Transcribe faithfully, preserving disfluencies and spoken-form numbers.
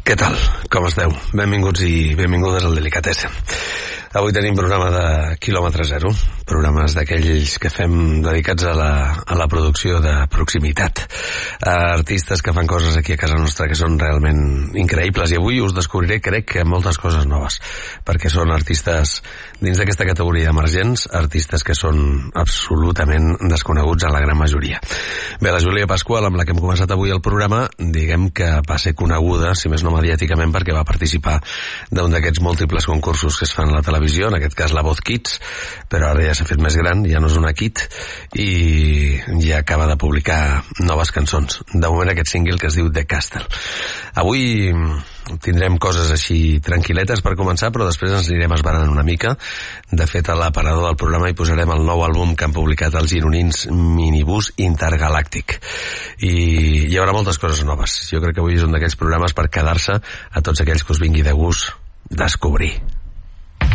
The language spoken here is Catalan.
Què tal? Com esteu? Benvinguts i benvingudes al Delicatessen. Avui tenim programa de quilòmetre zero, programes d'aquells que fem dedicats a la, a la producció de proximitat, a artistes que fan coses aquí a casa nostra que són realment increïbles, i avui us descobriré, crec que moltes coses noves, perquè són artistes dins d'aquesta categoria emergents, artistes que són absolutament desconeguts en la gran majoria. Bé, la Júlia Pasqual, amb la que hem començat avui el programa, diguem que va ser coneguda, si més no mediàticament, perquè va participar d'un d'aquests múltiples concursos que es fan a la televisió, en aquest cas La Voz Kids, però ara ja s'ha fet més gran, ja no és una kid, i ja acaba de publicar noves cançons. De moment aquest single que es diu The Castle. Avui tindrem coses així tranquil·letes per començar, però després ens anirem esbarant una mica. De fet, a l'aparador del programa hi posarem el nou àlbum que han publicat els gironins Minibús Intergalàctic. I hi haurà moltes coses noves. Jo crec que avui és un d'aquells programes per quedar-se a tots aquells que us vingui de gust descobrir.